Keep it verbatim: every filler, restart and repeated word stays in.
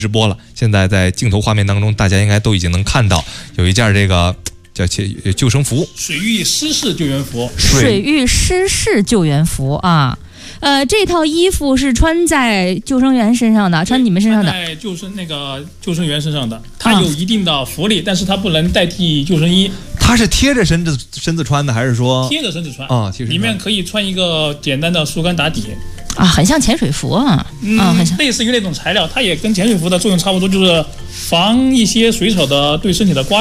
直播了。现在在镜头画面当中，大家应该都已经能看到有一件这个叫救生服， 水域失事救援服。 水域失事救援服啊。呃，这套衣服是穿在救生员身上的，穿你们身上的， 在救生那个救生员身上的，它有一定的浮力，啊、但是它不能代替救生衣。 它是贴着身子身子穿的，还是说贴着身子穿啊？其实里面可以穿一个简单的速干打底啊，很像潜水服啊， 嗯， 啊很像类似于那种材料，它也跟潜水服的作用差不多，就是防一些水草的对身体的刮。